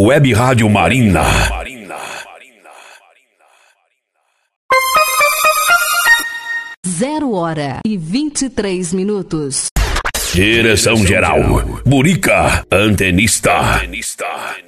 Web Rádio Marina. 0h23. Direção geral, Burica, antenista.